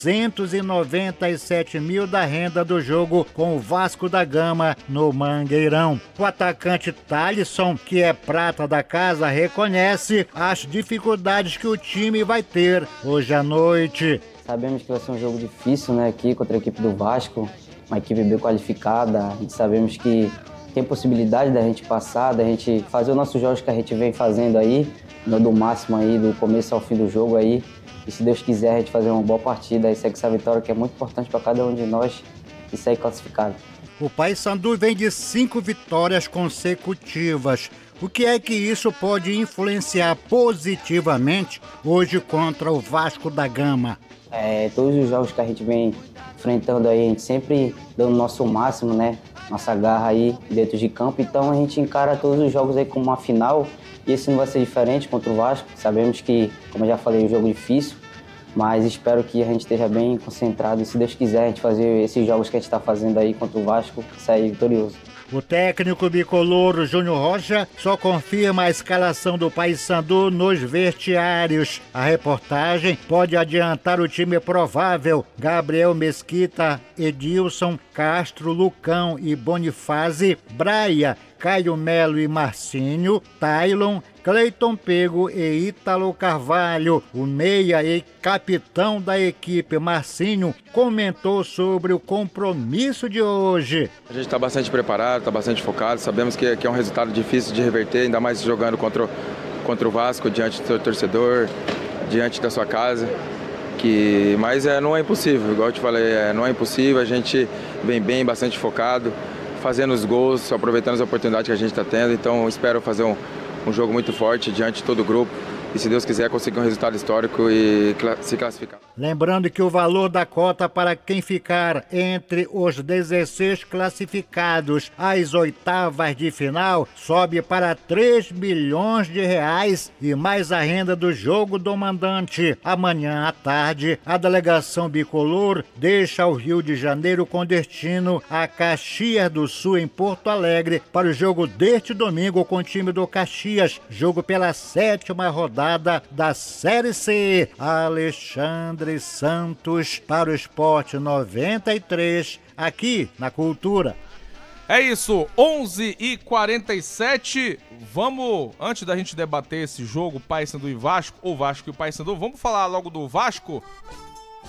297 mil da renda do jogo com o Vasco da Gama no Mangueirão. O atacante Thalisson, que é prata da casa, reconhece as dificuldades que o time vai ter hoje à noite. Sabemos que vai ser um jogo difícil, né, aqui contra a equipe do Vasco, uma equipe bem qualificada. A gente sabemos que tem possibilidade da gente passar, da gente fazer os nossos jogos que a gente vem fazendo aí, do máximo aí, do começo ao fim do jogo aí. E se Deus quiser, a gente fazer uma boa partida e segue essa vitória que é muito importante para cada um de nós e sair classificado. O Paysandu vem de 5 vitórias consecutivas. O que é que isso pode influenciar positivamente hoje contra o Vasco da Gama? Todos os jogos que a gente vem enfrentando aí, a gente sempre dando o nosso máximo, né? Nossa garra aí dentro de campo. Então a gente encara todos os jogos aí como uma final. E esse não vai ser diferente contra o Vasco. Sabemos que, como eu já falei, é um jogo difícil. Mas espero que a gente esteja bem concentrado. E se Deus quiser, a gente fazer esses jogos que a gente está fazendo aí contra o Vasco e sair vitorioso. O técnico bicolor Júnior Rocha só confirma a escalação do Paysandu nos vestiários. A reportagem pode adiantar o time provável: Gabriel Mesquita, Edilson, Castro, Lucão e Bonifácio, Braia, Caio Melo e Marcinho, Tailon, Cleiton Pego e Ítalo Carvalho. O meia e capitão da equipe, Marcinho, comentou sobre o compromisso de hoje. A gente está bastante preparado, está bastante focado, sabemos que é um resultado difícil de reverter, ainda mais jogando contra o Vasco, diante do seu torcedor, diante da sua casa. Mas não é impossível, igual eu te falei, não é impossível, a gente vem bem, bastante focado, fazendo os gols, aproveitando as oportunidades que a gente está tendo, então espero fazer um jogo muito forte diante de todo o grupo e, se Deus quiser, conseguir um resultado histórico e se classificar. Lembrando que o valor da cota para quem ficar entre os 16 classificados às oitavas de final sobe para 3 milhões de reais e mais a renda do jogo do mandante. Amanhã à tarde, a delegação bicolor deixa o Rio de Janeiro com destino a Caxias do Sul, em Porto Alegre, para o jogo deste domingo com o time do Caxias, jogo pela 7ª rodada da Série C. Alexandre Santos para o Esporte 93, aqui na Cultura. É isso, 11h47. Vamos, antes da gente debater esse jogo, Paysandu e Vasco, ou Vasco e o Paysandu, vamos falar logo do Vasco?